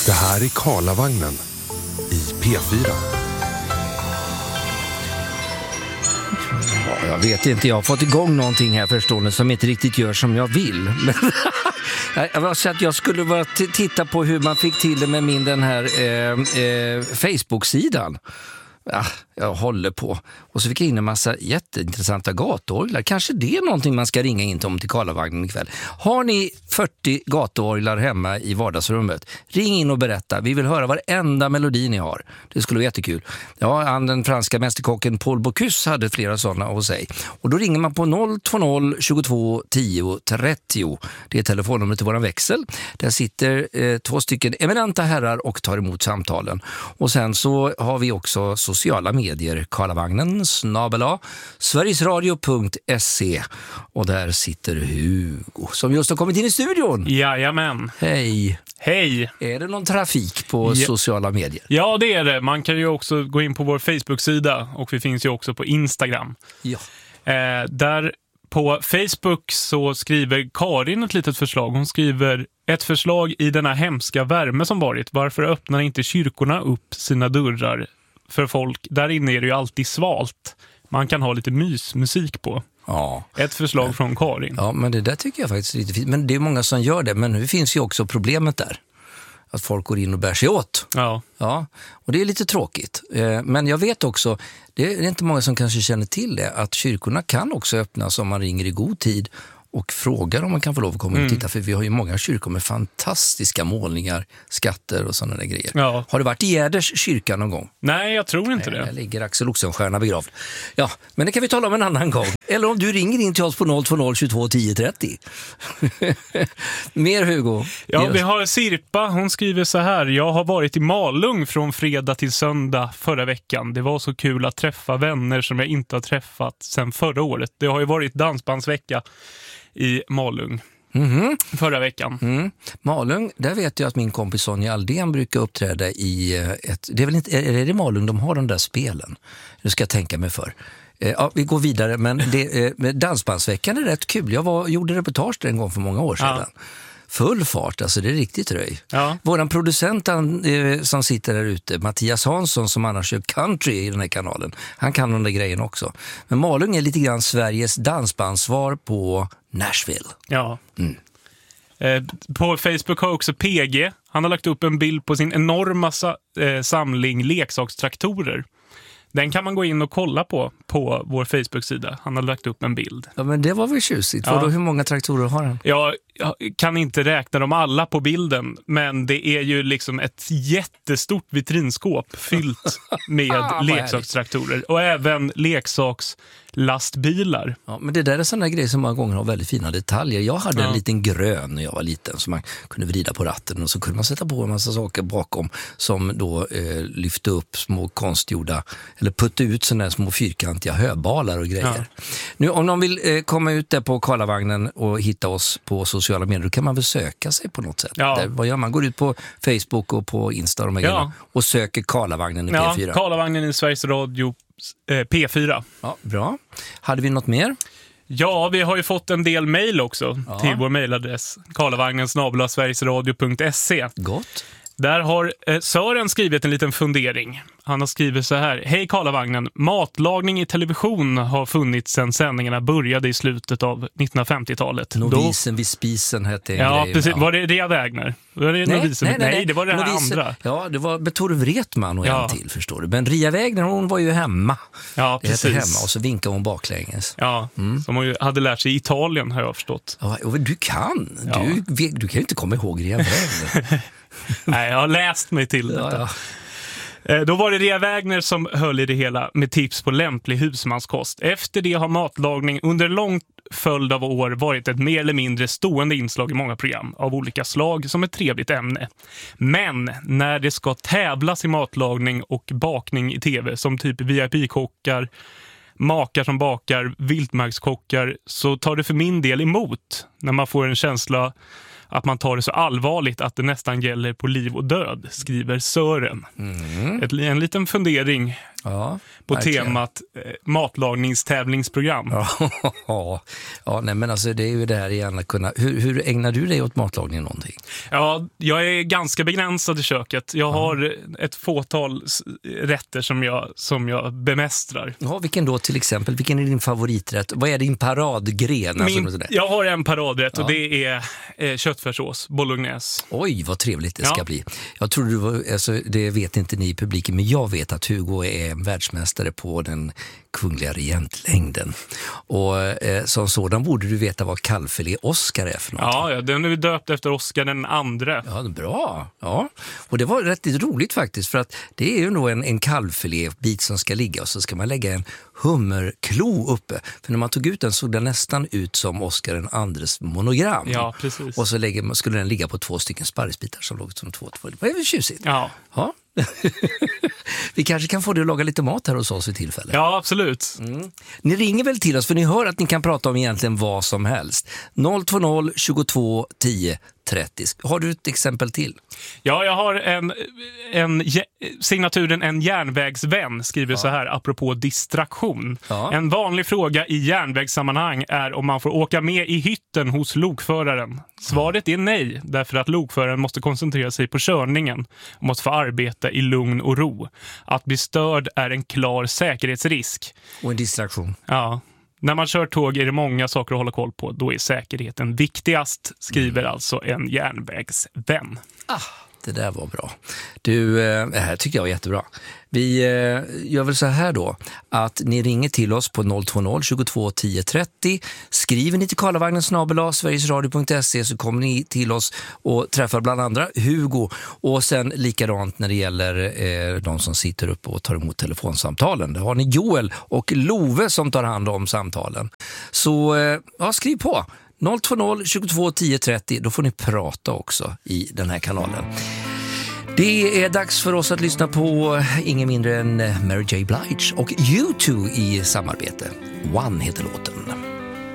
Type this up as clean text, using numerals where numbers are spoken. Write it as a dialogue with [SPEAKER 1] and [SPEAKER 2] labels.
[SPEAKER 1] Det här är Karlavagnen i P4.
[SPEAKER 2] Ja, jag vet inte, jag har fått igång någonting här förstående som inte riktigt gör som jag vill. Men jag skulle bara titta på hur man fick till det med den här Facebook-sidan. Ja, jag håller på. Och så fick jag in en massa jätteintressanta gatorglar. Kanske det är någonting man ska ringa in till Karlavagnen ikväll. Har ni 40 gatorglar hemma i vardagsrummet? Ring in och berätta. Vi vill höra varenda melodi ni har. Det skulle vara jättekul. Ja, den franska mästerkocken Paul Bocuse hade flera sådana att säga. Och då ringer man på 020 22 10 30. Det är telefonnumret till våran växel. Där sitter 2 stycken eminenta herrar och tar emot samtalen. Och sen så har vi också sociala medier, Karlavagnen @ sverigesradio.se, och där sitter Hugo som just har kommit in i studion.
[SPEAKER 3] Jajamän.
[SPEAKER 2] Hej.
[SPEAKER 3] Hej.
[SPEAKER 2] Är det någon trafik på sociala medier?
[SPEAKER 3] Ja, det är det. Man kan ju också gå in på vår Facebook-sida och vi finns ju också på Instagram.
[SPEAKER 2] Ja.
[SPEAKER 3] Där på Facebook så skriver Karin ett litet förslag. Hon skriver: ett förslag i denna hemska värme som varit. Varför öppnar inte kyrkorna upp sina dörrar för folk? Där inne är det ju alltid svalt. Man kan ha lite mysmusik på.
[SPEAKER 2] Ja.
[SPEAKER 3] Ett förslag från Karin.
[SPEAKER 2] Ja, men det där tycker jag faktiskt är lite fint. Men det är många som gör det. Men nu finns ju också problemet där. Att folk går in och bär sig åt.
[SPEAKER 3] Ja.
[SPEAKER 2] Ja, och det är lite tråkigt. Men jag vet också, det är inte många som kanske känner till det, att kyrkorna kan också öppnas om man ringer i god tid och frågar om man kan få lov att komma och titta. För vi har ju många kyrkor med fantastiska målningar, skatter och sådana där grejer. Ja. Har du varit i Gärders kyrka någon gång?
[SPEAKER 3] Nej, jag tror inte det.
[SPEAKER 2] Där ligger Axel Oxenstierna begravd. Ja, men det kan vi tala om en annan gång. Eller om du ringer in till oss på 020 22 10 30. Mer, Hugo?
[SPEAKER 3] Ja, vi har Sirpa. Hon skriver så här: jag har varit i Malung från fredag till söndag förra veckan. Det var så kul att träffa vänner som jag inte har träffat sedan förra året. Det har ju varit dansbandsvecka i Malung förra veckan.
[SPEAKER 2] Malung, där vet jag att min kompis Sonja Aldén brukar uppträda i ett... Det är väl inte, är det Malung de har de där spelen? Nu ska jag tänka mig för. Ja, vi går vidare, men dansbandsveckan är rätt kul. Jag gjorde reportage där en gång för många år sedan. Ja. Full fart, alltså det är riktigt röj. Ja. Våran producent som sitter där ute, Mattias Hansson, som annars kör country i den här kanalen, han kan de där grejen också. Men Malung är lite grann Sveriges dansbandsvar på Nashville.
[SPEAKER 3] Ja. På Facebook har också PG, han har lagt upp en bild på sin enorma samling leksakstraktorer. Den kan man gå in och kolla på vår Facebook-sida. Han har lagt upp en bild.
[SPEAKER 2] Ja, men det var väl tjusigt. Ja. Hur många traktorer har han?
[SPEAKER 3] Jag kan inte räkna dem alla på bilden, men det är ju liksom ett jättestort vitrinskåp fyllt med leksakstraktorer. Och även leksakslastbilar.
[SPEAKER 2] Ja, men det där är sådana grejer som många gånger har väldigt fina detaljer. Jag hade en liten grön när jag var liten som man kunde vrida på ratten, och så kunde man sätta på en massa saker bakom som då lyfte upp små konstgjorda, eller putta ut sådana här små fyrkantiga höbalar och grejer. Ja. Nu om någon vill komma ut där på Karlavagnen och hitta oss på sociala medier, då kan man väl söka sig på något sätt. Ja. Där, vad gör man? Går ut på Facebook och på Insta och söker Karlavagnen i P4.
[SPEAKER 3] Ja, Karlavagnen i Sveriges Radio P4.
[SPEAKER 2] Ja, bra. Hade vi något mer?
[SPEAKER 3] Ja, vi har ju fått en del mejl också till vår mejladress karlavagnen@sverigesradio.se.
[SPEAKER 2] Gott.
[SPEAKER 3] Där har Sören skrivit en liten fundering. Han har skrivit så här: hej Karlavagnen, matlagning i television har funnits sedan sändningarna började i slutet av 1950-talet.
[SPEAKER 2] Novisen vid spisen hette en
[SPEAKER 3] Ja,
[SPEAKER 2] grej.
[SPEAKER 3] precis. Var det Rea Wägner? Nej, det var det här andra.
[SPEAKER 2] Ja, det var Betor Wretman och en till, förstår du. Men Rea Wägner, hon var ju hemma.
[SPEAKER 3] Ja, precis.
[SPEAKER 2] Hemma, och så vinkade hon baklänges.
[SPEAKER 3] Ja, som hon ju hade lärt sig i Italien, har jag förstått.
[SPEAKER 2] Ja, du kan. Ja. Du kan ju inte komma ihåg Rea Wägner.
[SPEAKER 3] Nej, jag har läst mig till detta. Ja. Då var det Rea Wägner som höll i det hela med tips på lämplig husmanskost. Efter det har matlagning under lång följd av år varit ett mer eller mindre stående inslag i många program av olika slag som ett trevligt ämne. Men när det ska tävlas i matlagning och bakning i tv, som typ VIP-kockar, makar som bakar, viltmarkskockar, så tar det för min del emot när man får en känsla att man tar det så allvarligt att det nästan gäller på liv och död, skriver Sören. En liten fundering på
[SPEAKER 2] verkligen.
[SPEAKER 3] temat matlagningstävlingsprogram.
[SPEAKER 2] Ja, nej, men alltså det är ju det här igen att kunna... Hur ägnar du dig åt matlagning någonting?
[SPEAKER 3] Ja, jag är ganska begränsad i köket. Jag har ett fåtal rätter som jag bemästrar.
[SPEAKER 2] Ja, vilken då till exempel? Vilken är din favoriträtt? Vad är din paradgren?
[SPEAKER 3] Jag har en paradrätt och det är köttfärssås, bolognese.
[SPEAKER 2] Oj, vad trevligt det ska bli. Jag tror du var, alltså, det vet inte ni i publiken, men jag vet att Hugo är världsmästare på den kungliga regentlängden. Och som sådan borde du veta vad kallfilé Oscar är för något.
[SPEAKER 3] Ja, den är döpt efter Oscar den andre.
[SPEAKER 2] Ja, bra. Ja. Och det var rätt roligt faktiskt, för att det är ju nog en kalvfilébit som ska ligga, och så ska man lägga en hummerklo uppe. För när man tog ut den såg den nästan ut som Oscar den andres monogram.
[SPEAKER 3] Ja, precis.
[SPEAKER 2] Och så skulle den ligga på 2 stycken sparrisbitar som låg som 2. Det var ju tjusigt.
[SPEAKER 3] Ja.
[SPEAKER 2] Vi kanske kan få det att laga lite mat här hos oss vid tillfälle.
[SPEAKER 3] Ja, absolut.
[SPEAKER 2] Ni ringer väl till oss, för ni hör att ni kan prata om egentligen vad som helst. 020 22 10 30. Har du ett exempel till?
[SPEAKER 3] Ja, jag har signaturen En järnvägsvän skriver så här, apropå distraktion.
[SPEAKER 2] Ja.
[SPEAKER 3] En vanlig fråga i järnvägssammanhang är om man får åka med i hytten hos lokföraren. Svaret är nej, därför att lokföraren måste koncentrera sig på körningen och måste få arbeta i lugn och ro. Att bli störd är en klar säkerhetsrisk.
[SPEAKER 2] Och en distraktion.
[SPEAKER 3] Ja. När man kör tåg är det många saker att hålla koll på. Då är säkerheten viktigast, skriver alltså en järnvägsvän.
[SPEAKER 2] Det där var bra. Du, det här tycker jag var jättebra. Vi gör väl så här då, att ni ringer till oss på 020 22 10 30. Skriver ni till karlavagnen@sverigesradio.se så kommer ni till oss och träffar bland andra Hugo. Och sen likadant när det gäller de som sitter uppe och tar emot telefonsamtalen. Där har ni Joel och Love som tar hand om samtalen. Så skriv på. 020 22 10 30, då får ni prata också i den här kanalen. Det är dags för oss att lyssna på ingen mindre än Mary J. Blige och U2 i samarbete. One heter låten.